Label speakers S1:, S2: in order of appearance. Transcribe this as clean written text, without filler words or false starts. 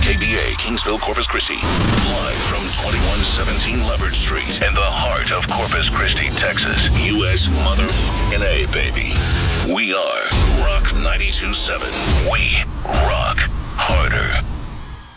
S1: WKBA, Kingsville, Corpus Christi. Live from 2117 Leopard Street in the heart of Corpus Christi, Texas. U.S. motherfucking A, baby. We are Rock 92.7. We rock harder.